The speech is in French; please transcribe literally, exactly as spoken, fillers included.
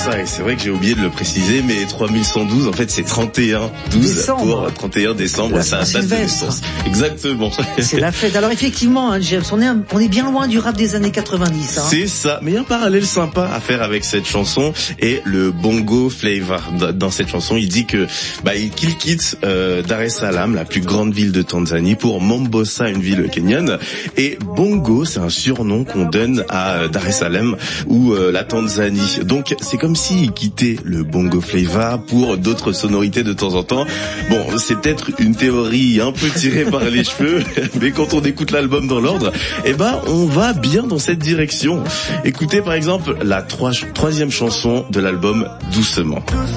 ça, et c'est vrai que j'ai oublié de le préciser, mais trois mille cent douze, en fait, c'est trente et un douze pour trente et un décembre, c'est la date de naissance. Exactement. C'est la fête. Alors effectivement, hein, James, on est, un, on est bien loin du rap des années quatre-vingt-dix. Hein. C'est ça, mais il y a un parallèle sympa à faire avec cette chanson et le bongo flavor. Dans cette chanson, il dit que bah, qu'il quitte euh, Dar es Salaam, la plus grande ville de Tanzanie, pour Mombasa, une ville kenyane. Et bongo, c'est un surnom qu'on donne à Dar es Salaam ou euh, la Tanzanie. Donc c'est comme s'il quittait le bongo flavor pour d'autres sonorités de temps en temps. Bon, c'est peut-être une théorie un peu tirée par les cheveux, mais quand on écoute l'album dans l'ordre, eh ben on va bien dans cette direction. Écoutez par exemple la trois, troisième chanson de l'album, Doucement.